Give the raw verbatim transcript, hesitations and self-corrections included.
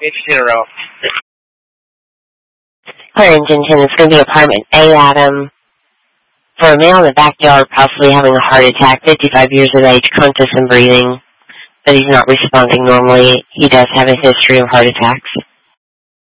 Engine row. Hi, Engine ten. It's going to be apartment A, Adam. For a male in the backyard, possibly having a heart attack, fifty-five years of age, conscious and breathing, but he's not responding normally. He does have a history of heart attacks.